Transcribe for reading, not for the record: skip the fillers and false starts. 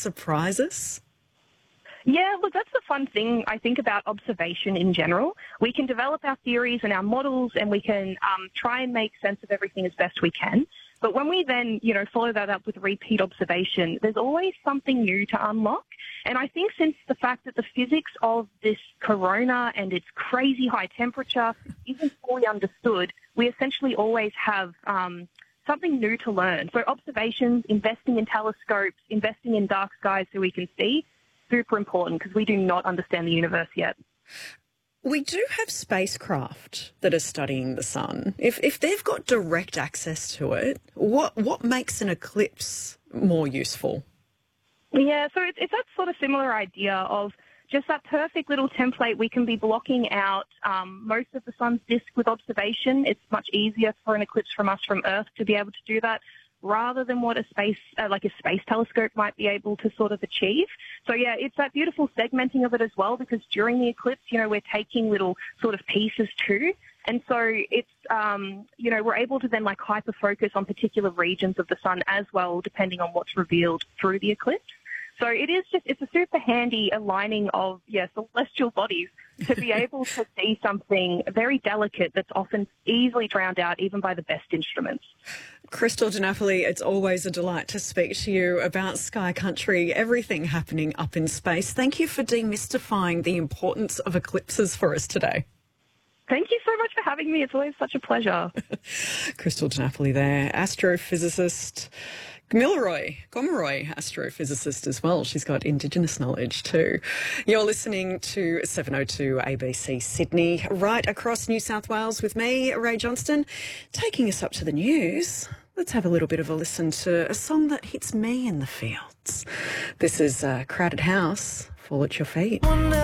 surprise us? Yeah, look, that's the fun thing, I think, about observation in general. We can develop our theories and our models, and we can try and make sense of everything as best we can. But when we then, follow that up with repeat observation, there's always something new to unlock. And I think since the fact that the physics of this corona and its crazy high temperature isn't fully understood, we essentially always have something new to learn. So observations, investing in telescopes, investing in dark skies so we can see, super important because we do not understand the universe yet. We do have spacecraft that are studying the sun. If they've got direct access to it, what makes an eclipse more useful? Yeah, so it's that sort of similar idea of just that perfect little template. We can be blocking out most of the sun's disk with observation. It's much easier for an eclipse from us from Earth to be able to do that, rather than what a space telescope might be able to sort of achieve. So yeah, it's that beautiful segmenting of it as well, because during the eclipse, we're taking little sort of pieces too. And so it's, we're able to then hyper focus on particular regions of the sun as well, depending on what's revealed through the eclipse. So it's a super handy aligning of, celestial bodies to be able to see something very delicate that's often easily drowned out even by the best instruments. Crystal DiNapoli, it's always a delight to speak to you about Sky Country, everything happening up in space. Thank you for demystifying the importance of eclipses for us today. Thank you so much for having me. It's always such a pleasure. Crystal DiNapoli there, astrophysicist. Gomeroi, astrophysicist as well. She's got Indigenous knowledge too. You're listening to 702 ABC Sydney, right across New South Wales with me, Ray Johnston, taking us up to the news. Let's have a little bit of a listen to a song that hits me in the fields. This is Crowded House, Fall at Your Feet.